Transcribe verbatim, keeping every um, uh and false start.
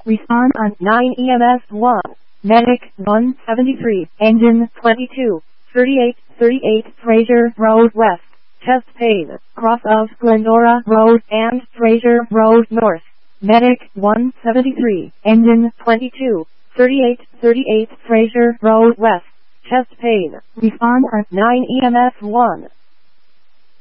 Respond on nine E M S one. Medic one seventy-three. Engine twenty-two. thirty-eight thirty-eight Fraser Road West. Chest pain. Cross of Glendora Road and Fraser Road North. Medic one seventy-three. Engine twenty-two. thirty-eight thirty-eight Fraser Road West. Chest pain. Respond on nine E M S one.